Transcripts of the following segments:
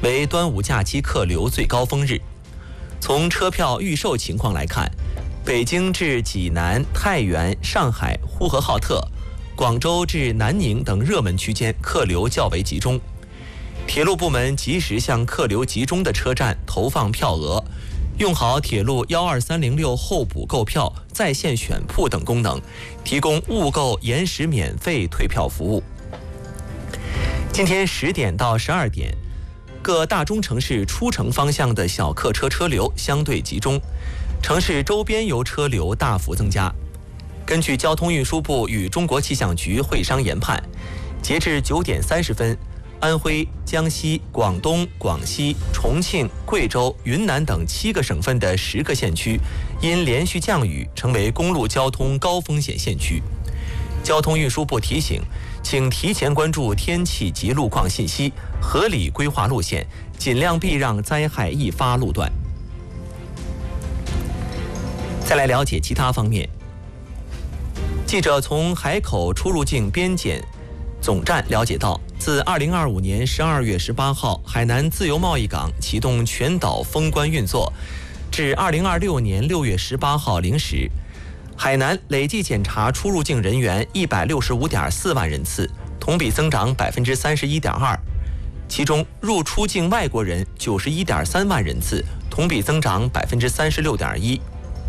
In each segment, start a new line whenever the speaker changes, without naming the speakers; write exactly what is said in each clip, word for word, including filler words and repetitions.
为端午假期客流最高峰日。从车票预售情况来看，北京至济南、太原、上海、呼和浩特、广州至南宁等热门区间客流较为集中。铁路部门及时向客流集中的车站投放票额，用好铁路一二三零六候补购票、在线选铺等功能，提供误购延时免费退票服务。今天十点到十二点，各大中城市出城方向的小客车车流相对集中，城市周边游车流大幅增加。根据交通运输部与中国气象局会商研判，截至九点三十分，安徽、江西、广东、广西、重庆、贵州、云南等七个省份的十个县区因连续降雨成为公路交通高风险县区。交通运输部提醒，请提前关注天气及路况信息，合理规划路线，尽量避让灾害易发路段。再来了解其他方面。记者从海口出入境边检总站了解到，自二零二五年十二月十八号海南自由贸易港启动全岛封关运作，至二零二六年六月十八号零时，海南累计检查出入境人员一百六十五点四万人次，同比增长百分之三十一点二。其中入出境外国人九十一点三万人次，同比增长百分之三十六点一。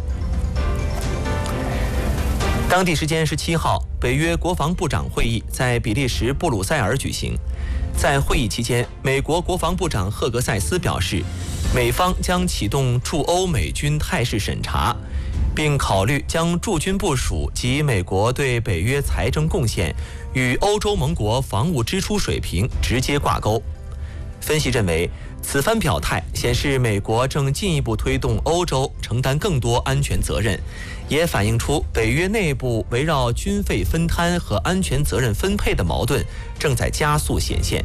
当地时间十七号，北约国防部长会议在比利时布鲁塞尔举行。在会议期间，美国国防部长赫格塞斯表示，美方将启动驻欧美军态势审查，并考虑将驻军部署及美国对北约财政贡献与欧洲盟国防务支出水平直接挂钩。分析认为，此番表态显示美国正进一步推动欧洲承担更多安全责任，也反映出北约内部围绕军费分摊和安全责任分配的矛盾正在加速显现。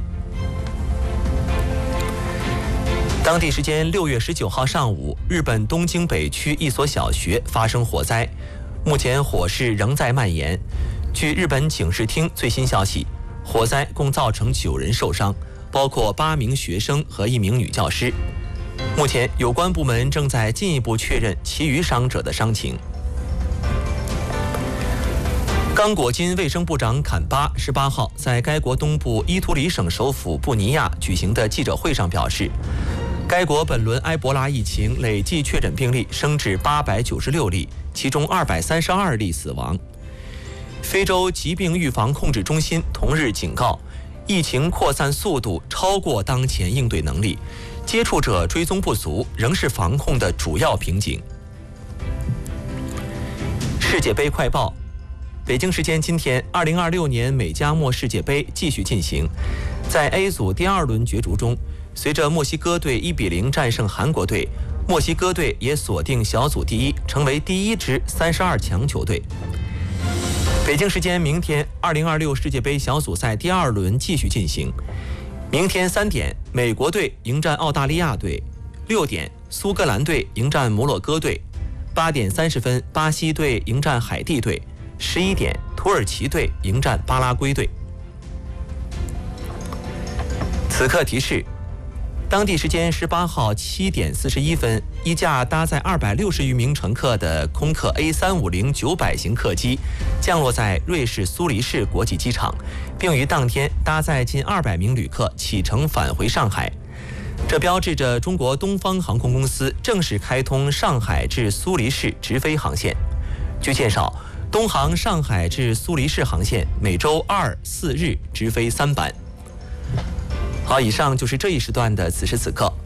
当地时间六月十九号上午，日本东京北区一所小学发生火灾，目前火势仍在蔓延。据日本警视厅最新消息，火灾共造成九人受伤，包括八名学生和一名女教师。目前有关部门正在进一步确认其余伤者的伤情。刚果金卫生部长坎巴十八号在该国东部伊图里省首府布尼亚举行的记者会上表示，该国本轮埃博拉疫情累计确诊病例升至八百九十六例，其中二百三十二例死亡。非洲疾病预防控制中心同日警告，疫情扩散速度超过当前应对能力，接触者追踪不足仍是防控的主要瓶颈。世界杯快报。北京时间今天，二零二六年美加墨世界杯继续进行。在 A 组第二轮角逐中，随着墨西哥队一比零战胜韩国队，墨西哥队也锁定小组第一，成为第一支三十二强球队。北京时间明天，二零二六世界杯小组赛第二轮继续进行。明天三点，美国队迎战澳大利亚队；六点，苏格兰队迎战摩洛哥队；八点三十分，巴西队迎战海地队；十一点，土耳其队迎战巴拉圭队。此刻提示：当地时间十八号七点四十一分，一架搭载二百六十余名乘客的空客 A 三五零九百型客机降落在瑞士苏黎世国际机场，并于当天搭载近二百名旅客启程返回上海。这标志着中国东方航空公司正式开通上海至苏黎世直飞航线。据介绍，东航上海至苏黎世航线每周二、四日直飞三班。好，以上就是这一时段的此时此刻。